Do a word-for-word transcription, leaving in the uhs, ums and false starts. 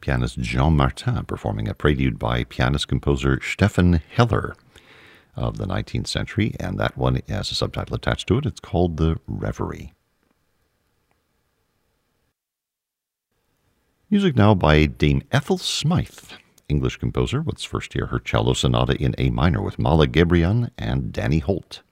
pianist Jean Martin performing a prelude by pianist-composer Stefan Heller of the nineteenth century, and that one has a subtitle attached to it. It's called The Reverie. Music now by Dame Ethel Smythe, English composer. Let's first hear her cello sonata in A minor with Mala Gebrian and Danny Holt.